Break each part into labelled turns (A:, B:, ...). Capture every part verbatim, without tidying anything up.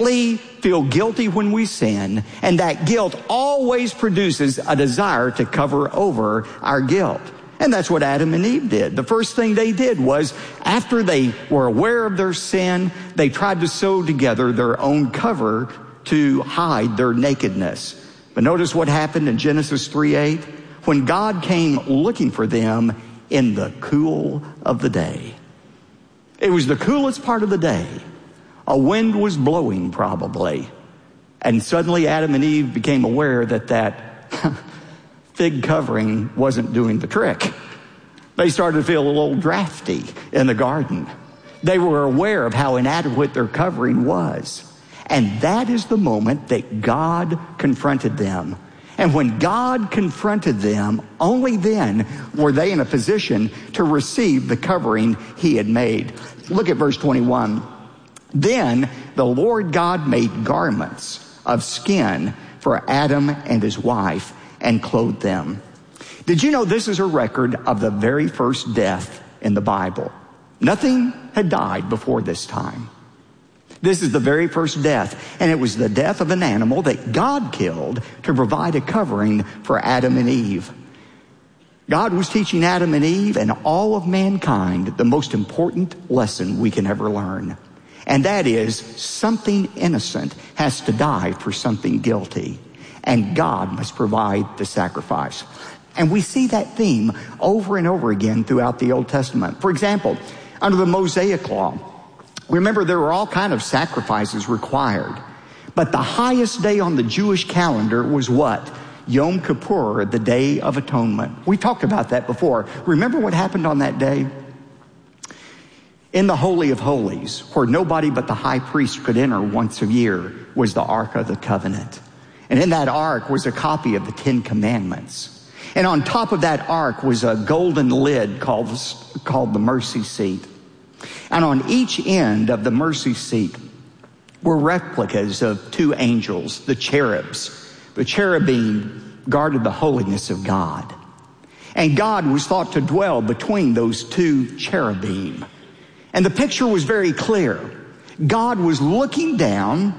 A: innately feel guilty when we sin, and that guilt always produces a desire to cover over our guilt. And that's what Adam and Eve did. The first thing they did was, after they were aware of their sin, they tried to sew together their own cover to hide their nakedness. But notice what happened in Genesis three eight. When God came looking for them in the cool of the day. It was the coolest part of the day. A wind was blowing probably. And suddenly Adam and Eve became aware that that fig covering wasn't doing the trick. They started to feel a little drafty in the garden. They were aware of how inadequate their covering was. And that is the moment that God confronted them. And when God confronted them, only then were they in a position to receive the covering he had made. Look at verse twenty-one. Then the Lord God made garments of skin for Adam and his wife and clothed them. Did you know this is a record of the very first death in the Bible? Nothing had died before this time. This is the very first death, and it was the death of an animal that God killed to provide a covering for Adam and Eve. God was teaching Adam and Eve and all of mankind the most important lesson we can ever learn. And that is, something innocent has to die for something guilty, and God must provide the sacrifice. And we see that theme over and over again throughout the Old Testament. For example, under the Mosaic Law, remember, there were all kinds of sacrifices required. But the highest day on the Jewish calendar was what? Yom Kippur, the Day of Atonement. We talked about that before. Remember what happened on that day? In the Holy of Holies, where nobody but the high priest could enter once a year, was the Ark of the Covenant. And in that ark was a copy of the Ten Commandments. And on top of that ark was a golden lid called, called the mercy seat. And on each end of the mercy seat were replicas of two angels, the cherubs. The cherubim guarded the holiness of God. And God was thought to dwell between those two cherubim. And the picture was very clear. God was looking down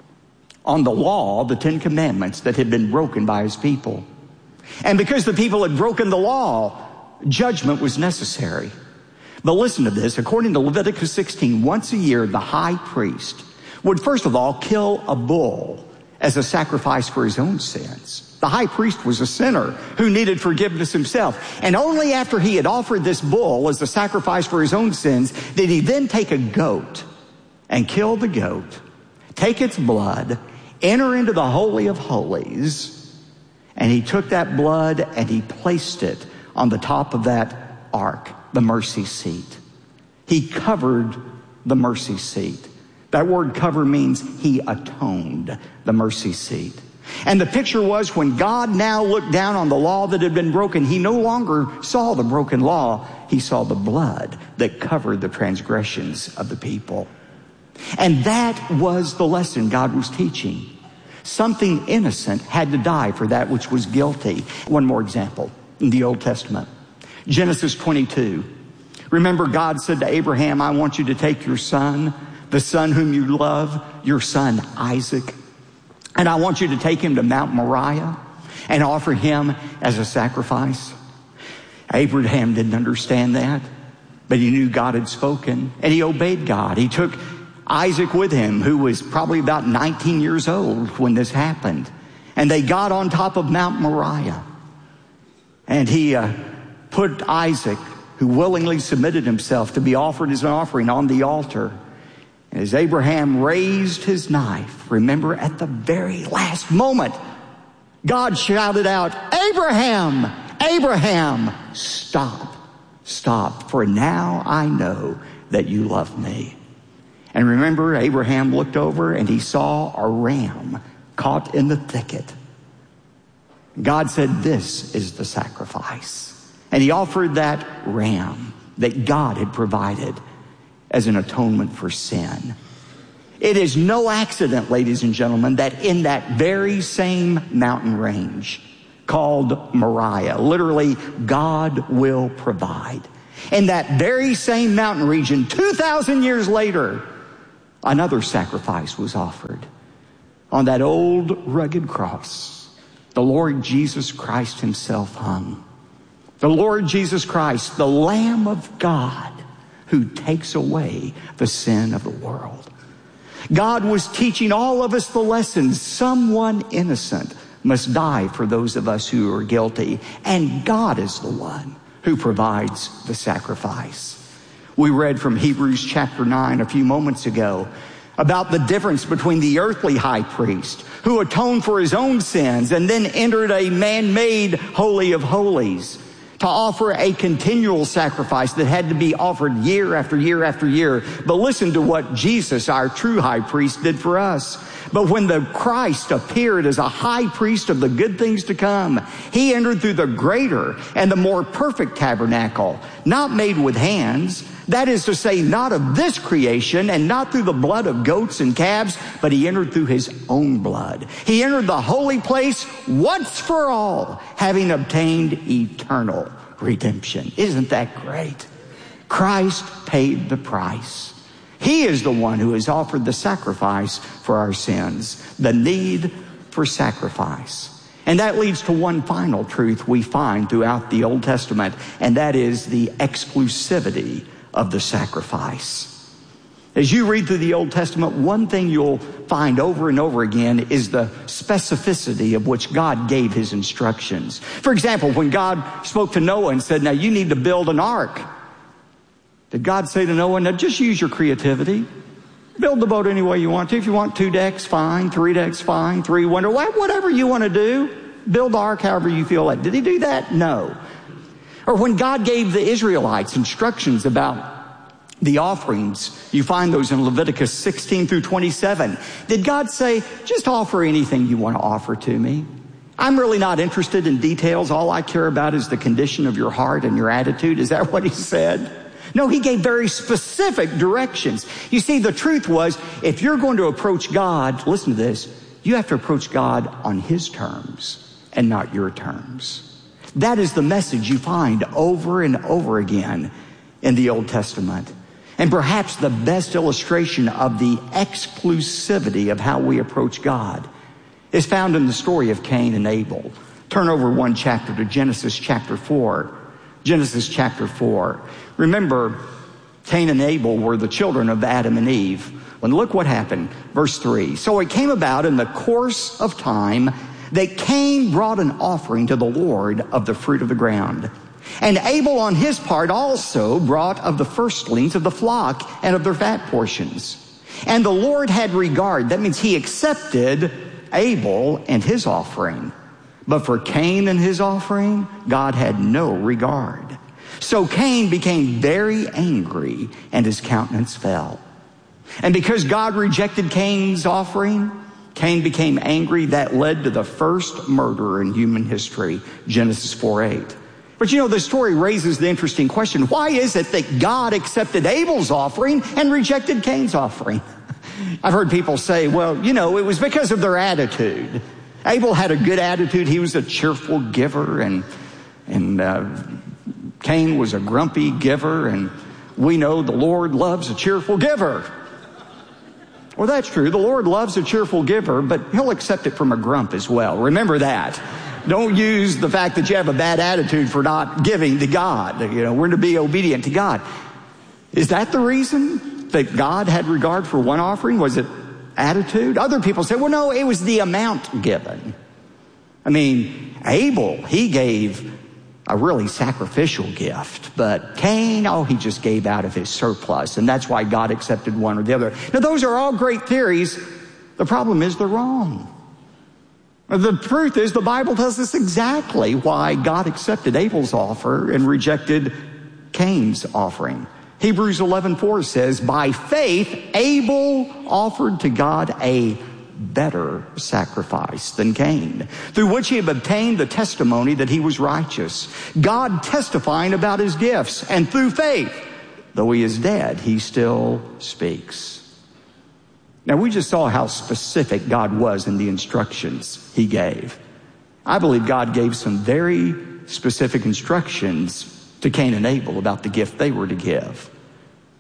A: on the law, the Ten Commandments that had been broken by his people. And because the people had broken the law, judgment was necessary. But listen to this. According to Leviticus sixteen, once a year, the high priest would first of all kill a bull as a sacrifice for his own sins. The high priest was a sinner who needed forgiveness himself. And only after he had offered this bull as a sacrifice for his own sins did he then take a goat and kill the goat, take its blood, enter into the Holy of Holies, and he took that blood and he placed it on the top of that ark, the mercy seat. He covered the mercy seat. That word cover means he atoned the mercy seat. And the picture was, when God now looked down on the law that had been broken, he no longer saw the broken law. He saw the blood that covered the transgressions of the people. And that was the lesson God was teaching. Something innocent had to die for that which was guilty. One more example in the Old Testament. Genesis twenty-two. Remember, God said to Abraham, I want you to take your son, the son whom you love, your son Isaac, and I want you to take him to Mount Moriah and offer him as a sacrifice. Abraham didn't understand that, but he knew God had spoken, and he obeyed God. He took Isaac with him, who was probably about nineteen years old when this happened. And they got on top of Mount Moriah. And he uh, put Isaac, who willingly submitted himself to be offered as an offering, on the altar. And as Abraham raised his knife, remember, at the very last moment, God shouted out, Abraham, Abraham, stop, stop, for now I know that you love me. And remember, Abraham looked over and he saw a ram caught in the thicket. God said, this is the sacrifice. And he offered that ram that God had provided as an atonement for sin. It is no accident, ladies and gentlemen, that in that very same mountain range called Moriah, literally, God will provide. In that very same mountain region, two thousand years later, another sacrifice was offered. On that old rugged cross, the Lord Jesus Christ himself hung. The Lord Jesus Christ, the Lamb of God, who takes away the sin of the world. God was teaching all of us the lessons. Someone innocent must die for those of us who are guilty. And God is the one who provides the sacrifice. We read from Hebrews chapter nine a few moments ago about the difference between the earthly high priest who atoned for his own sins and then entered a man-made Holy of Holies to offer a continual sacrifice that had to be offered year after year after year. But listen to what Jesus, our true high priest, did for us. But when the Christ appeared as a high priest of the good things to come, he entered through the greater and the more perfect tabernacle, not made with hands. That is to say, not of this creation and not through the blood of goats and calves, but he entered through his own blood. He entered the holy place once for all, having obtained eternal redemption. Isn't that great? Christ paid the price. He is the one who has offered the sacrifice for our sins, the need for sacrifice. And that leads to one final truth we find throughout the Old Testament, and that is the exclusivity of the sacrifice. As you read through the Old Testament, one thing you'll find over and over again is the specificity of which God gave his instructions. For example, when God spoke to Noah and said, now you need to build an ark, did God say to Noah, now just use your creativity? Build the boat any way you want to. If you want two decks, fine. Three decks, fine. Three window, whatever you want to do. Build the ark however you feel like. Did he do that? No. Or when God gave the Israelites instructions about the offerings, you find those in Leviticus sixteen through twenty-seven. Did God say, just offer anything you want to offer to me? I'm really not interested in details. All I care about is the condition of your heart and your attitude. Is that what he said? No, he gave very specific directions. You see, the truth was, if you're going to approach God, listen to this, you have to approach God on his terms and not your terms. That is the message you find over and over again in the Old Testament. And perhaps the best illustration of the exclusivity of how we approach God is found in the story of Cain and Abel. Turn over one chapter to Genesis chapter four. Genesis chapter four. Remember, Cain and Abel were the children of Adam and Eve. And look what happened. Verse three. So it came about in the course of time that Cain brought an offering to the Lord of the fruit of the ground. And Abel on his part also brought of the firstlings of the flock and of their fat portions. And the Lord had regard. That means he accepted Abel and his offering. But for Cain and his offering, God had no regard. So Cain became very angry and his countenance fell. And because God rejected Cain's offering, Cain became angry. That led to the first murder in human history, Genesis four eight. But you know, the story raises the interesting question, why is it that God accepted Abel's offering and rejected Cain's offering? I've heard people say, well, you know, it was because of their attitude. Abel had a good attitude. He was a cheerful giver, and and uh, Cain was a grumpy giver, and we know the Lord loves a cheerful giver. Well, that's true. The Lord loves a cheerful giver, but he'll accept it from a grump as well. Remember that. Don't use the fact that you have a bad attitude for not giving to God. You know, we're to be obedient to God. Is that the reason that God had regard for one offering? Was it attitude? Other people say, well, no, it was the amount given. I mean, Abel, he gave a really sacrificial gift, but Cain, oh, he just gave out of his surplus, and that's why God accepted one or the other. Now, those are all great theories. The problem is they're wrong. The truth is, the Bible tells us exactly why God accepted Abel's offer and rejected Cain's offering. Hebrews eleven four says, by faith, Abel offered to God a better sacrifice than Cain, through which he had obtained the testimony that he was righteous, God testifying about his gifts. And through faith, though he is dead, he still speaks. Now, we just saw how specific God was in the instructions he gave. I believe God gave some very specific instructions to Cain and Abel about the gift they were to give.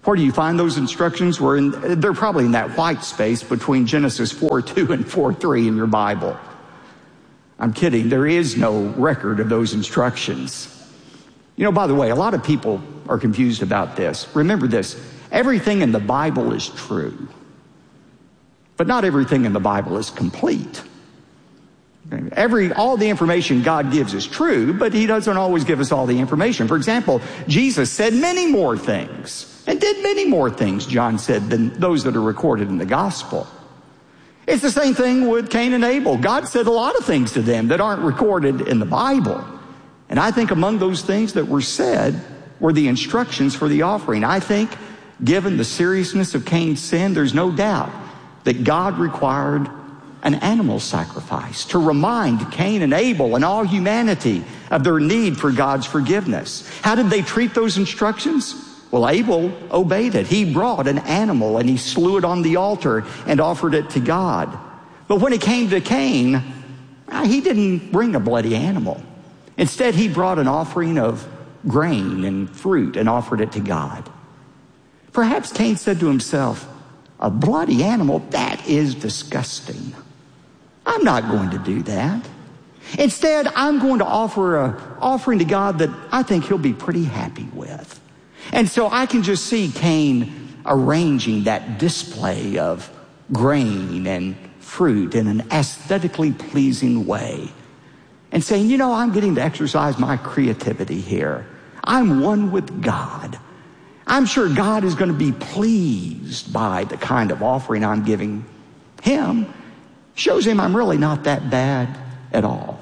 A: Where do you find those instructions? We're in, they're probably in that white space between Genesis four two and four three in your Bible. I'm kidding. There is no record of those instructions. You know, by the way, a lot of people are confused about this. Remember this. Everything in the Bible is true. But not everything in the Bible is complete. Every, all the information God gives is true, but he doesn't always give us all the information. For example, Jesus said many more things and did many more things, John said, than those that are recorded in the gospel. It's the same thing with Cain and Abel. God said a lot of things to them that aren't recorded in the Bible. And I think among those things that were said were the instructions for the offering. I think, given the seriousness of Cain's sin, there's no doubt that God required an animal sacrifice to remind Cain and Abel and all humanity of their need for God's forgiveness. How did they treat those instructions? Well, Abel obeyed it. He brought an animal and he slew it on the altar and offered it to God. But when it came to Cain, he didn't bring a bloody animal. Instead, he brought an offering of grain and fruit and offered it to God. Perhaps Cain said to himself, a bloody animal, that is disgusting. I'm not going to do that. Instead, I'm going to offer an offering to God that I think he'll be pretty happy with. And so I can just see Cain arranging that display of grain and fruit in an aesthetically pleasing way and saying, you know, I'm getting to exercise my creativity here. I'm one with God. I'm sure God is going to be pleased by the kind of offering I'm giving him. Shows him I'm really not that bad at all.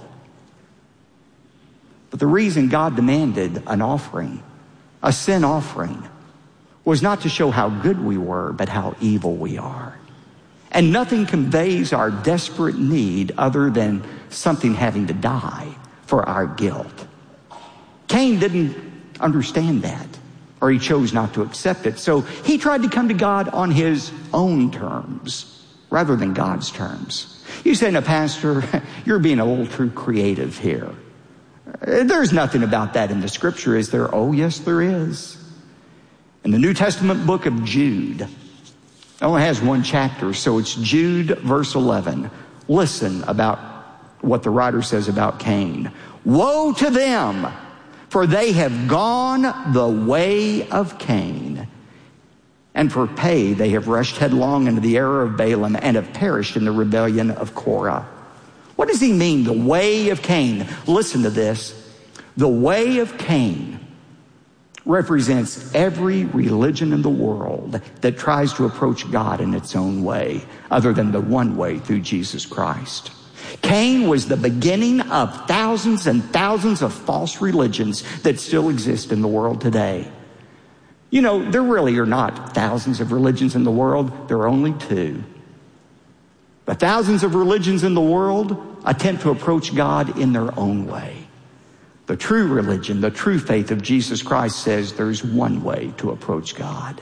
A: But the reason God demanded an offering, a sin offering, was not to show how good we were, but how evil we are. And nothing conveys our desperate need other than something having to die for our guilt. Cain didn't understand that, or he chose not to accept it. So he tried to come to God on his own terms rather than God's terms. You say, now, Pastor, you're being a little too creative here. There's nothing about that in the scripture, is there? Oh, yes, there is. In the New Testament book of Jude, it only has one chapter, so it's Jude, verse eleven. Listen about what the writer says about Cain. Woe to them, for they have gone the way of Cain, and for pay they have rushed headlong into the error of Balaam and have perished in the rebellion of Korah. What does he mean, the way of Cain? Listen to this. The way of Cain represents every religion in the world that tries to approach God in its own way, other than the one way through Jesus Christ. Cain was the beginning of thousands and thousands of false religions that still exist in the world today. You know, there really are not thousands of religions in the world. There are only two. The thousands of religions in the world attempt to approach God in their own way. The true religion, the true faith of Jesus Christ says there's one way to approach God.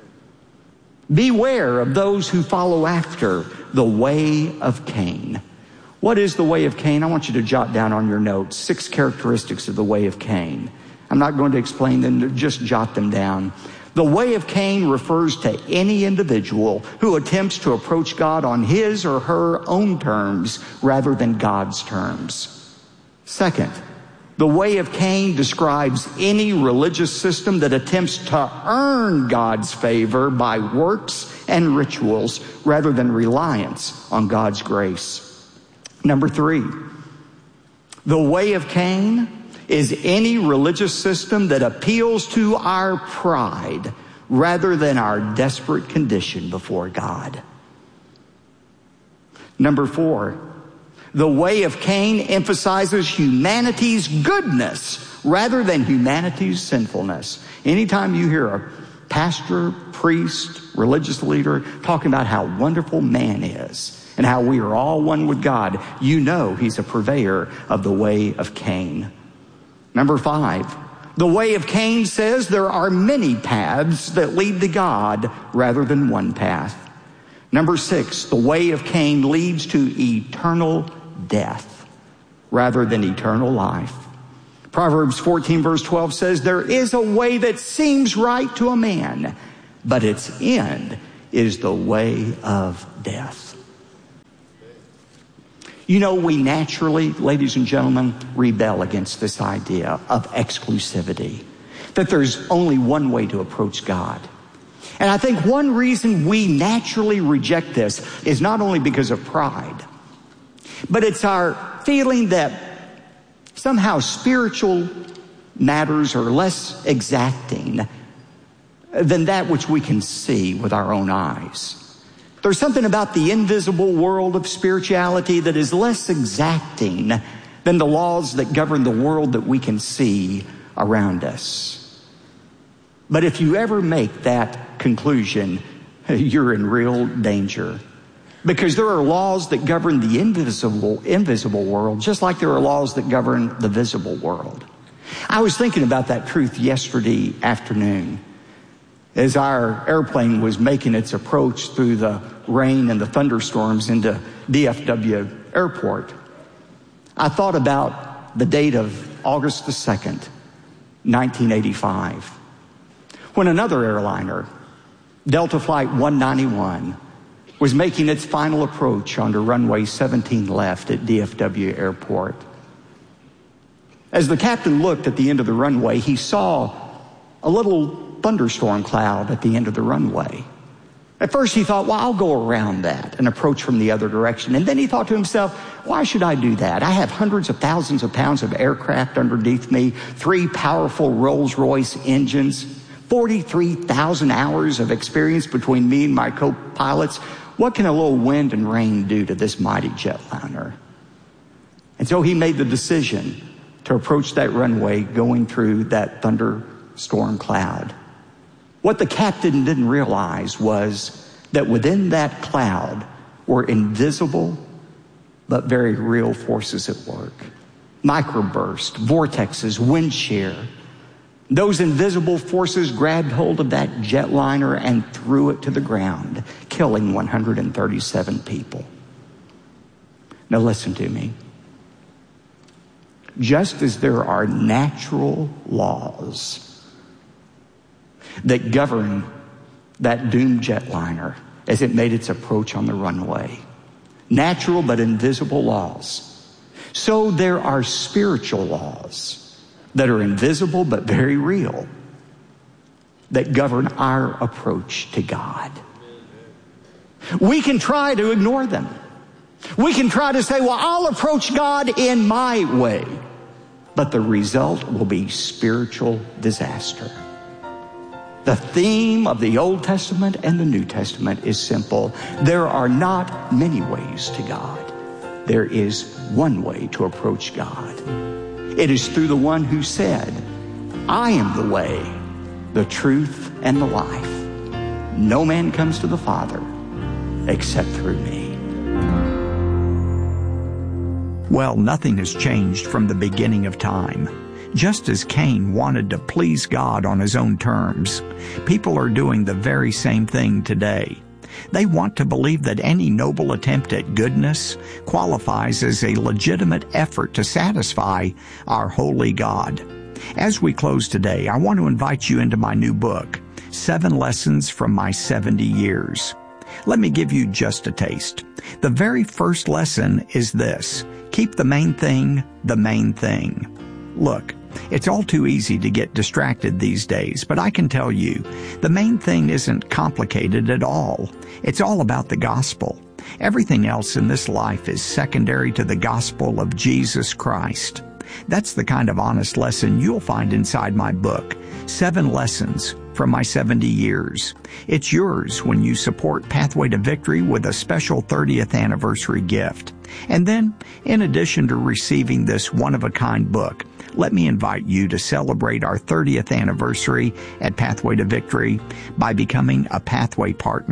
A: Beware of those who follow after the way of Cain. What is the way of Cain? I want you to jot down on your notes six characteristics of the way of Cain. I'm not going to explain them, just jot them down. The way of Cain refers to any individual who attempts to approach God on his or her own terms rather than God's terms. Second, the way of Cain describes any religious system that attempts to earn God's favor by works and rituals rather than reliance on God's grace. Number three, the way of Cain is any religious system that appeals to our pride rather than our desperate condition before God. Number four, the way of Cain emphasizes humanity's goodness rather than humanity's sinfulness. Anytime you hear a pastor, priest, religious leader talking about how wonderful man is and how we are all one with God, you know he's a purveyor of the way of Cain. Number five, the way of Cain says there are many paths that lead to God rather than one path. Number six, the way of Cain leads to eternal death rather than eternal life. Proverbs fourteen verse twelve says, there is a way that seems right to a man, but its end is the way of death. You know, we naturally, ladies and gentlemen, rebel against this idea of exclusivity, that there's only one way to approach God. And I think one reason we naturally reject this is not only because of pride, but it's our feeling that somehow spiritual matters are less exacting than that which we can see with our own eyes. There's something about the invisible world of spirituality that is less exacting than the laws that govern the world that we can see around us. But if you ever make that conclusion, you're in real danger. Because there are laws that govern the invisible, invisible world, just like there are laws that govern the visible world. I was thinking about that truth yesterday afternoon as our airplane was making its approach through the rain and the thunderstorms into D F W Airport. I thought about the date of August the second, nineteen eighty-five, when another airliner, Delta Flight one ninety-one, was making its final approach onto runway seventeen left at D F W Airport. As the captain looked at the end of the runway, he saw a little thunderstorm cloud at the end of the runway. At first he thought, well, I'll go around that and approach from the other direction. And then he thought to himself, why should I do that? I have hundreds of thousands of pounds of aircraft underneath me, three powerful Rolls-Royce engines, forty-three thousand hours of experience between me and my co-pilots. What can a little wind and rain do to this mighty jetliner? And so he made the decision to approach that runway going through that thunderstorm cloud. What the captain didn't realize was that within that cloud were invisible but very real forces at work. Microbursts, vortexes, wind shear. Those invisible forces grabbed hold of that jetliner and threw it to the ground, killing one hundred thirty-seven people. Now listen to me. Just as there are natural laws that govern that doomed jetliner as it made its approach on the runway, natural but invisible laws, so there are spiritual laws that are invisible but very real that govern our approach to God. We can try to ignore them. We can try to say, well, I'll approach God in my way, but the result will be spiritual disaster. The theme of the Old Testament and the New Testament is simple. There are not many ways to God. There is one way to approach God. It is through the one who said, I am the way, the truth, and the life. No man comes to the Father except through me.
B: Well, nothing has changed from the beginning of time. Just as Cain wanted to please God on his own terms, people are doing the very same thing today. They want to believe that any noble attempt at goodness qualifies as a legitimate effort to satisfy our holy God. As we close today, I want to invite you into my new book, Seven Lessons from My seventy years. Let me give you just a taste. The very first lesson is this: keep the main thing the main thing. Look, it's all too easy to get distracted these days, but I can tell you, the main thing isn't complicated at all. It's all about the gospel. Everything else in this life is secondary to the gospel of Jesus Christ. That's the kind of honest lesson you'll find inside my book, Seven Lessons from My seventy years. It's yours when you support Pathway to Victory with a special thirtieth anniversary gift. And then, in addition to receiving this one-of-a-kind book, let me invite you to celebrate our thirtieth anniversary at Pathway to Victory by becoming a Pathway partner.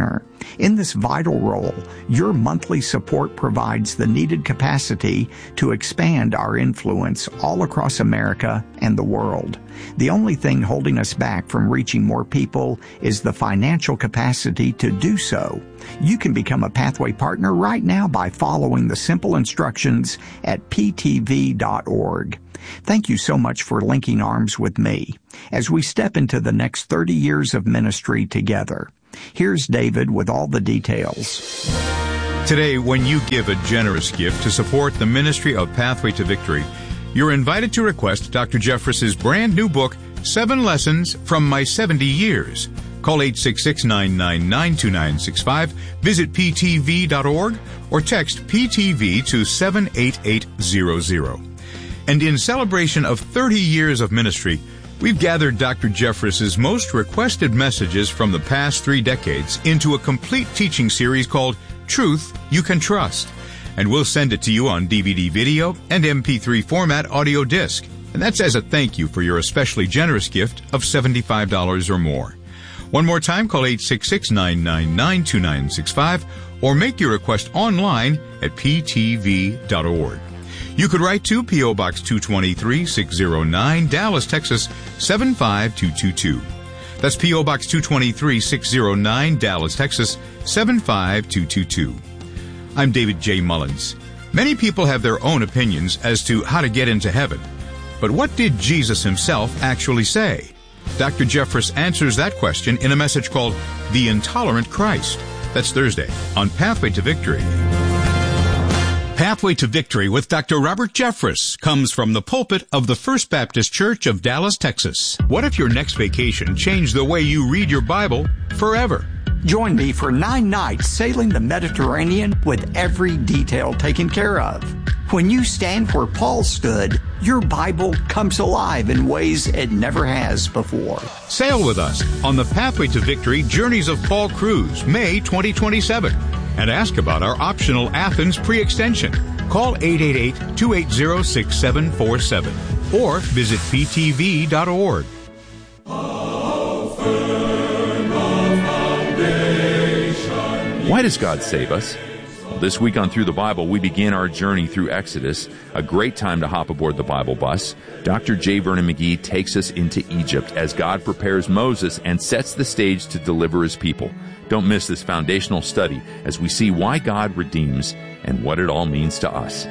B: In this vital role, your monthly support provides the needed capacity to expand our influence all across America and the world. The only thing holding us back from reaching more people is the financial capacity to do so. You can become a Pathway partner right now by following the simple instructions at p t v dot org. Thank you so much for linking arms with me as we step into the next thirty years of ministry together. Here's David with all the details.
C: Today, when you give a generous gift to support the ministry of Pathway to Victory, you're invited to request Doctor Jeffress's brand new book, Seven Lessons from My seventy years. Call eight six six, nine nine nine, two nine six five, visit p t v dot org, or text P T V to seven eight eight zero zero. And in celebration of thirty years of ministry, we've gathered Doctor Jeffress's most requested messages from the past three decades into a complete teaching series called Truth You Can Trust. And we'll send it to you on D V D video and M P three format audio disc. And that's as a thank you for your especially generous gift of seventy-five dollars or more. One more time, call eight six six, nine nine nine, two nine six five or make your request online at p t v dot org. You could write to P O. Box two twenty-three, six oh nine, Dallas, Texas, seven five two two two. That's P O. Box two twenty-three, six oh nine, Dallas, Texas, seven five two two two. I'm David J. Mullins. Many people have their own opinions as to how to get into heaven. But what did Jesus himself actually say? Doctor Jeffress answers that question in a message called The Intolerant Christ. That's Thursday on Pathway to Victory. Pathway to Victory with Doctor Robert Jeffress comes from the pulpit of the First Baptist Church of Dallas, Texas. What if your next vacation changed the way you read your Bible forever?
B: Join me for nine nights sailing the Mediterranean with every detail taken care of. When you stand where Paul stood, your Bible comes alive in ways it never has before.
C: Sail with us on the Pathway to Victory Journeys of Paul cruise, May twenty twenty-seven. And ask about our optional Athens pre-extension. Call eight eight eight, two eight zero, six seven four seven or visit p t v dot org.
D: Why does God save us? Well, this week on Through the Bible, we begin our journey through Exodus, a great time to hop aboard the Bible bus. Doctor J. Vernon McGee takes us into Egypt as God prepares Moses and sets the stage to deliver his people. Don't miss this foundational study as we see why God redeems and what it all means to us.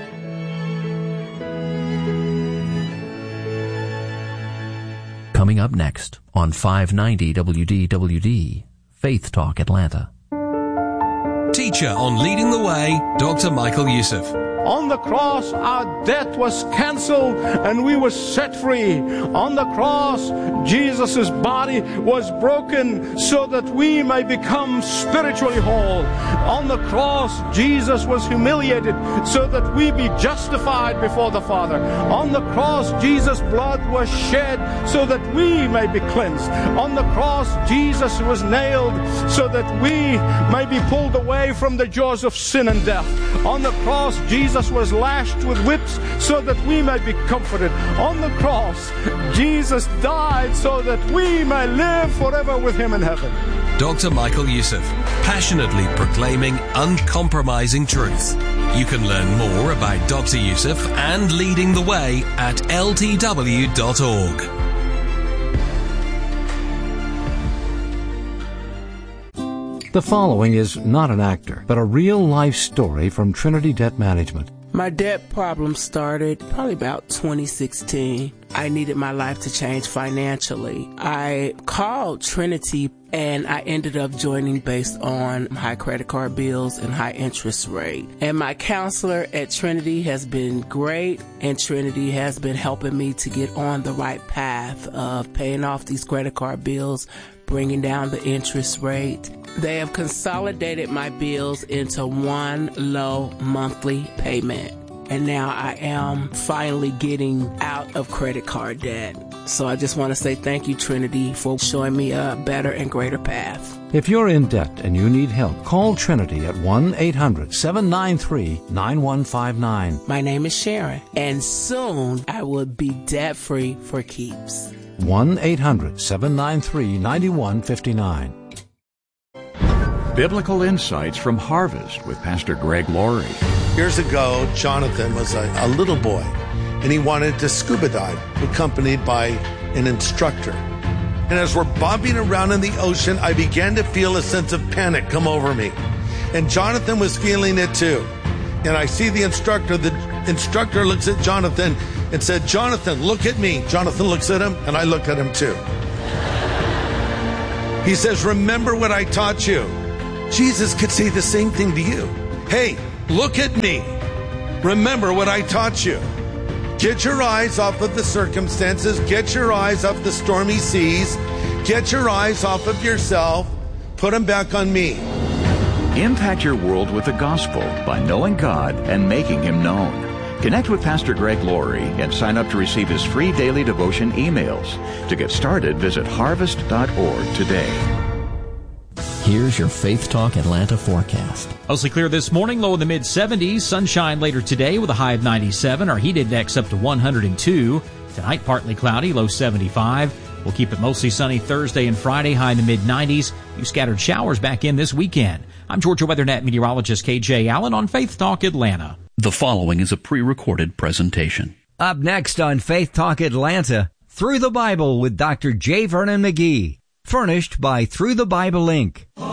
E: Coming up next on five ninety W D W D, Faith Talk Atlanta.
F: Teacher on Leading the Way, Doctor Michael Youssef.
G: On the cross, our debt was canceled and we were set free. On the cross, Jesus' body was broken so that we may become spiritually whole. On the cross, Jesus was humiliated so that we be justified before the Father. On the cross, Jesus' blood was shed so that we may be cleansed. On the cross, Jesus was nailed so that we may be pulled away from the jaws of sin and death. On the cross, Jesus Jesus was lashed with whips so that we may be comforted. On the cross, Jesus died so that we may live forever with him in heaven.
F: Doctor Michael Youssef, passionately proclaiming uncompromising truth. You can learn more about Doctor Youssef and Leading the Way at L T W dot org.
H: The following is not an actor, but a real-life story from Trinity Debt Management.
I: My debt problem started probably about twenty sixteen. I needed my life to change financially. I called Trinity and I ended up joining based on high credit card bills and high interest rate. And my counselor at Trinity has been great, and Trinity has been helping me to get on the right path of paying off these credit card bills, bringing down the interest rate. They have consolidated my bills into one low monthly payment. And now I am finally getting out of credit card debt. So I just want to say thank you, Trinity, for showing me a better and greater path.
H: If you're in debt and you need help, call Trinity at one eight hundred, seven nine three, nine one five nine.
I: My name is Sharon, and soon I will be debt-free for keeps.
H: one eight hundred, seven nine three, nine one five nine.
J: Biblical Insights from Harvest with Pastor Greg Laurie.
K: Years ago, Jonathan was a, a little boy, and he wanted to scuba dive, accompanied by an instructor. And as we're bobbing around in the ocean, I began to feel a sense of panic come over me. And Jonathan was feeling it too. And I see the instructor. The instructor looks at Jonathan and said, "Jonathan, look at me." Jonathan looks at him, and I look at him too. He says, "Remember what I taught you." Jesus could say the same thing to you. Hey, look at me. Remember what I taught you. Get your eyes off of the circumstances. Get your eyes off the stormy seas. Get your eyes off of yourself. Put them back on me.
J: Impact your world with the gospel by knowing God and making Him known. Connect with Pastor Greg Laurie and sign up to receive his free daily devotion emails. To get started, visit harvest dot org today.
E: Here's your Faith Talk Atlanta forecast.
L: Mostly clear this morning, low in the mid seventies. Sunshine later today with a high of ninety-seven. Our heat index up to one hundred two. Tonight, partly cloudy, low seventy-five. We'll keep it mostly sunny Thursday and Friday, high in the mid nineties. Few scattered showers back in this weekend. I'm Georgia WeatherNet meteorologist K J Allen on Faith Talk Atlanta.
M: The following is a pre-recorded presentation.
N: Up next on Faith Talk Atlanta, Through the Bible with Doctor J. Vernon McGee. Furnished by Through the Bible, Incorporated.